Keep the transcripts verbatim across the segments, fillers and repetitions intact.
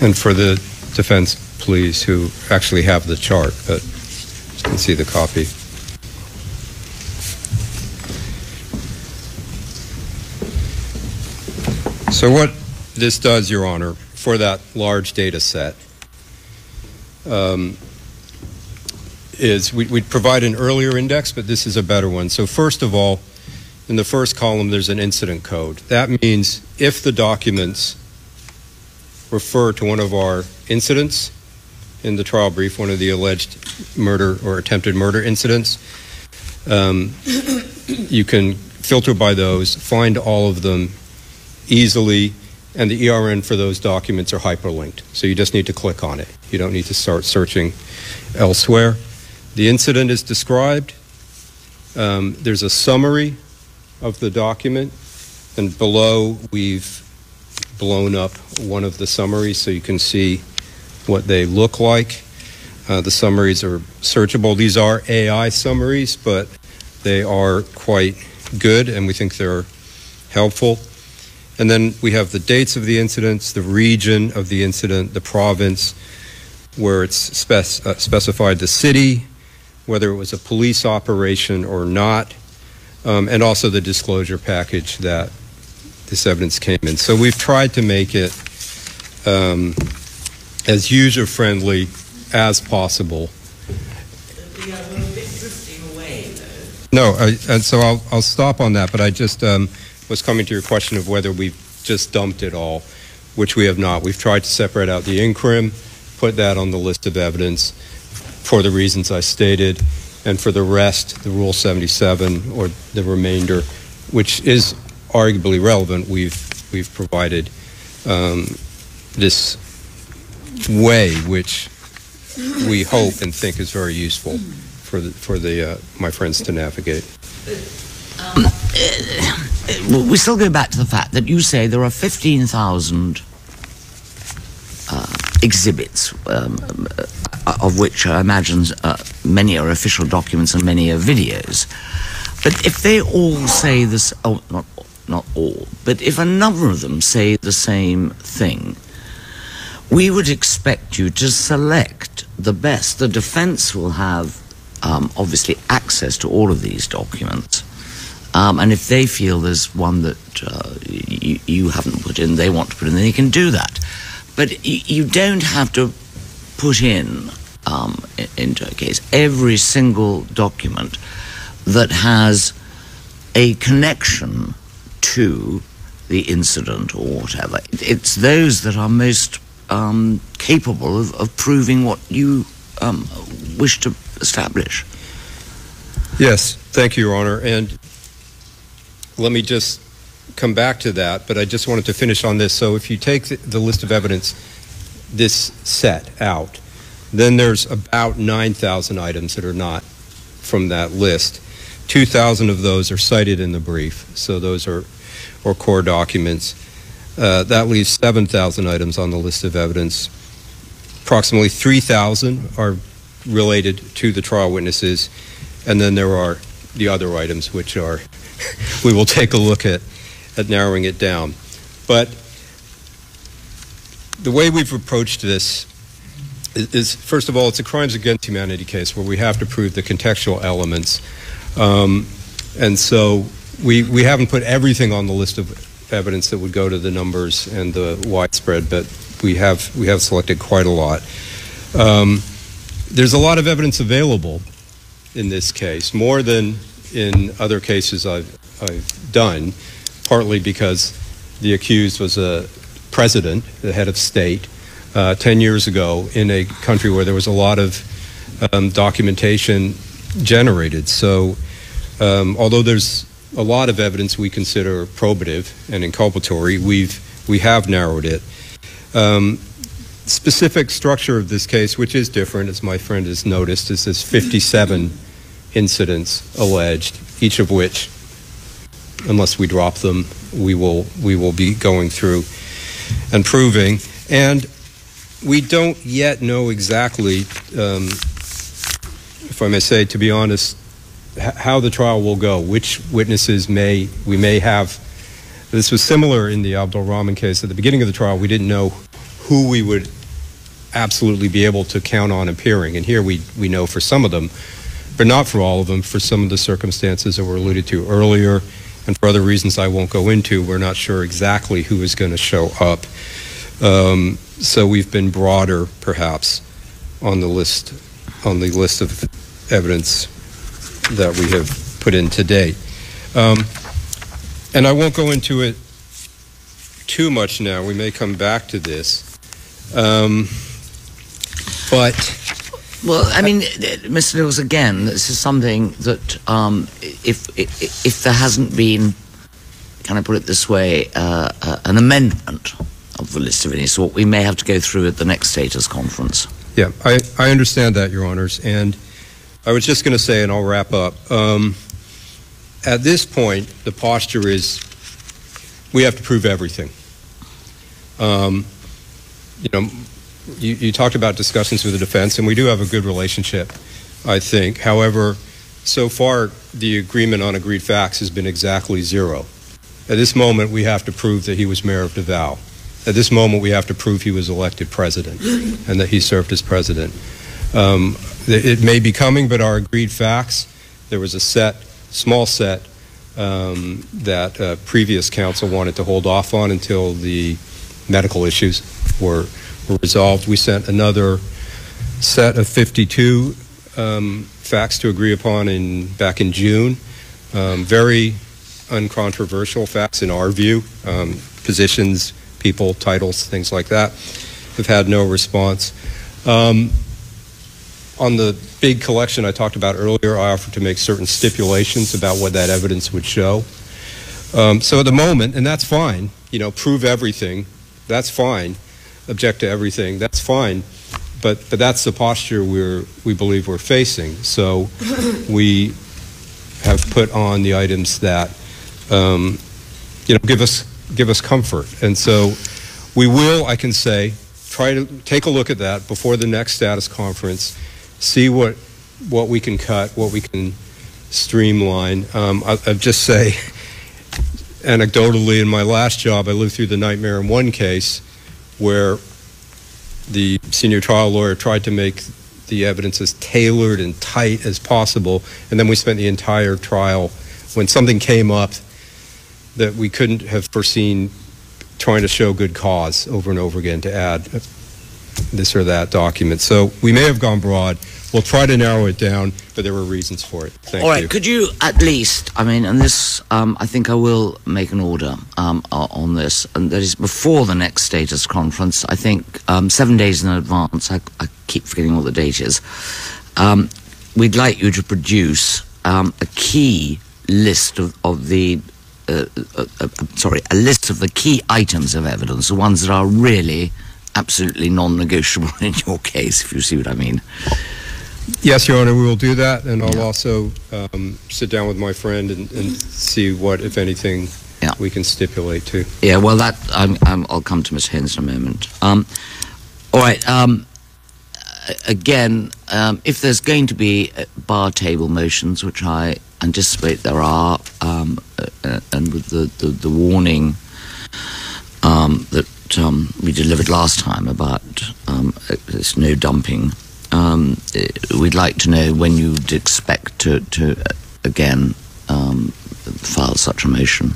And for the defense, please, who actually have the chart, but you can see the copy. So what this does, Your Honor, for that large data set, um, is we, we provide an earlier index, but this is a better one. So first of all, in the first column, there's an incident code. That means if the documents refer to one of our incidents in the trial brief, one of the alleged murder or attempted murder incidents, um, you can filter by those, find all of them easily, and the E R N for those documents are hyperlinked. So you just need to click on it. You don't need to start searching elsewhere. The incident is described. Um, there's a summary of the document, and below we've blown up one of the summaries so you can see what they look like. Uh, the summaries are searchable. These are A I summaries, but they are quite good, and we think they're helpful. And then we have the dates of the incidents, the region of the incident, the province, where it's spec- uh, specified the city, whether it was a police operation or not, um, and also the disclosure package that this evidence came in. So we've tried to make it um, as user-friendly as possible. We are a little bit drifting away, though. No, I, and so I'll, I'll stop on that, but I just um, was coming to your question of whether we've just dumped it all, which we have not. We've tried to separate out the incrim, put that on the list of evidence for the reasons I stated, and for the rest, the Rule seventy-seven or the remainder, which is arguably relevant, we've we've provided um, this way, which we hope and think is very useful for the for the uh, my friends to navigate. Um, uh, we still go back to the fact that you say there are fifteen thousand uh, exhibits, um, uh, of which I imagine uh, many are official documents and many are videos. But if they all say this, oh, not not all, but if a number of them say the same thing, we would expect you to select the best. The defense will have, um, obviously, access to all of these documents. Um, and if they feel there's one that uh, you, you haven't put in, they want to put in, then they can do that. But y you don't have to put in, um, into a case, every single document that has a connection to the incident or whatever. It's those that are most um, capable of, of proving what you um, wish to establish. Yes, thank you, Your Honor. And let me just come back to that, but I just wanted to finish on this. So if you take the, the list of evidence, this set out, then there's about nine thousand items that are not from that list. two thousand of those are cited in the brief, so those are or core documents. Uh, that leaves seven thousand items on the list of evidence. Approximately three thousand are related to the trial witnesses, and then there are the other items, which are we will take a look at, at narrowing it down. But the way we've approached this is, is, first of all, it's a crimes against humanity case where we have to prove the contextual elements. Um, and so we, we haven't put everything on the list of evidence that would go to the numbers and the widespread, but we have, we have selected quite a lot. Um, there's a lot of evidence available in this case, more than in other cases I've, I've done, partly because the accused was a president, the head of state, uh, ten years ago in a country where there was a lot of um, documentation generated. So um, although there's a lot of evidence we consider probative and inculpatory, we've, we have narrowed it. Um, specific structure of this case, which is different, as my friend has noticed, is this fifty-seven incidents alleged, each of which, unless we drop them, we will we will be going through and proving. And we don't yet know exactly, um, if I may say, to be honest, how the trial will go, which witnesses may we may have. This was similar in the Abdul Rahman case. At the beginning of the trial, we didn't know who we would absolutely be able to count on appearing. And here we, we know for some of them, but not for all of them, for some of the circumstances that were alluded to earlier, and for other reasons I won't go into, we're not sure exactly who is going to show up. Um, so we've been broader, perhaps, on the list, on the list of evidence that we have put in to date. Um, and I won't go into it too much now. We may come back to this. Um, but... Well, I mean, Mister Nichols, again, this is something that um, if, if if there hasn't been, can I put it this way, uh, uh, an amendment of the list of any sort, we may have to go through at the next status conference. Yeah, I, I understand that, Your Honors. And I was just going to say, and I'll wrap up, um, at this point, the posture is we have to prove everything. Um, you know, You, you talked about discussions with the defense, and we do have a good relationship, I think. However, so far, the agreement on agreed facts has been exactly zero. At this moment, we have to prove that he was mayor of Davao. At this moment, we have to prove he was elected president and that he served as president. Um, it may be coming, but our agreed facts, there was a set, small set, um, that uh, previous counsel wanted to hold off on until the medical issues were were resolved. We sent another set of fifty-two um, facts to agree upon in back in June. Um, very uncontroversial facts in our view. Um, positions, people, titles, things like that. We've had no response. Um, on the big collection I talked about earlier, I offered to make certain stipulations about what that evidence would show. Um, so at the moment, and that's fine, you know, prove everything, that's fine. Object to everything, that's fine, but but that's the posture we're we believe we're facing. So we have put on the items that um, you know give us give us comfort, and so we will, I can say, try to take a look at that before the next status conference, see what what we can cut, what we can streamline. Um, I, I'll just say, anecdotally, in my last job, I lived through the nightmare in one case where the senior trial lawyer tried to make the evidence as tailored and tight as possible, and then we spent the entire trial, when something came up that we couldn't have foreseen, trying to show good cause over and over again to add this or that document. So we may have gone broad. We'll try to narrow it down, but there were reasons for it. Thank you. All right, you. Could you at least, I mean, and this, um, I think I will make an order um, on this, and that is before the next status conference, I think um, seven days in advance, I, I keep forgetting what the date is, um, we'd like you to produce um, a key list of, of the, uh, uh, uh, sorry, a list of the key items of evidence, the ones that are really absolutely non-negotiable in your case, if you see what I mean. Yes, Your Honor, we will do that, and I'll yeah. also um, sit down with my friend and, and see what, if anything, yeah. we can stipulate too. Yeah, well, that I'm, I'm, I'll come to Miz Haynes in a moment. Um, all right. Um, again, um, if there's going to be bar table motions, which I anticipate there are, um, uh, and with the, the, the warning um, that um, we delivered last time about um, there's no dumping. Um, we'd like to know when you'd expect to, to uh, again, um, file such a motion.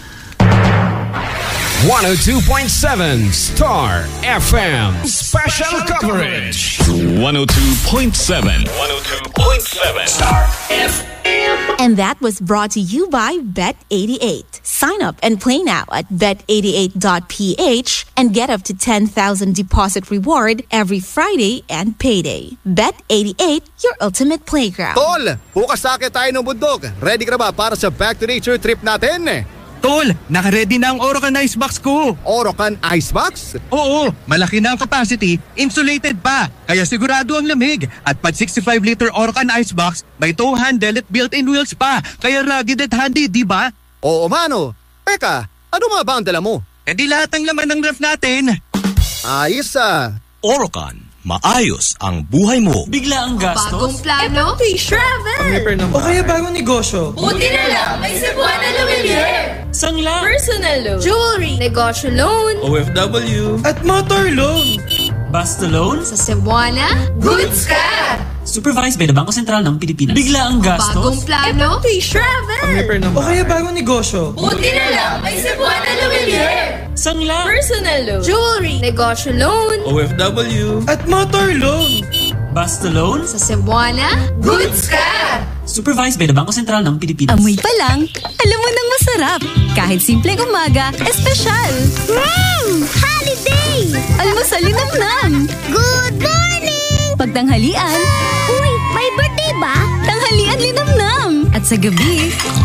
one oh two point seven Star F M Special Coverage. one oh two point seven. one oh two point seven Star F M. And that was brought to you by Bet eighty-eight. Sign up and play now at bet eighty-eight dot p h and get up to ten thousand deposit reward every Friday and payday. Bet eighty-eight, your ultimate playground. Tol, bukas sakit tayo ng bundok. Ready ka na ba para sa Back to Nature trip natin? Tol, naka-ready na ang Orocan Icebox ko. Orocan Icebox? Oo, malaki na ang capacity, insulated pa, kaya sigurado ang lamig. At pag sixty-five liter Orocan Icebox, may tow handle at built-in wheels pa, kaya rugged at handy, di ba? Oo, mano. Teka, ano mga ba ang dala mo? E di lahat ng laman ng ref natin. Ayos ah. Orocan, maayos ang buhay mo. Bigla ang gastos? Bagong plano? Travel! O kaya bagong negosyo? Buti na lang, may Cebuana Lumiere! Sangla, Personal loan. Jewelry. Negosyo loan. O F W, At motor loan. Basta Loan, Sa Cebuana, goods ka! supervised by the Bangko Sentral ng Pilipinas. Bigla ang Bagong gastos. plano, travel! O kaya bagong negosyo. Buti na lang, may Cebuana Lumilier! Sangla, Personal loan. Jewelry. Negosyo loan. O F W, At motor loan. Basta Loan, Sa Cebuana, goods ka! supervised by the Bangko Sentral ng Pilipinas. Amoy pa lang, alam mo nang masarap. Kahit simpleng umaga, espesyal. Mmm! Holiday! Almusal linamnam. Good morning! Pagtanghalian, Uy, may birthday ba? tanghalian linamnam. At sa gabi,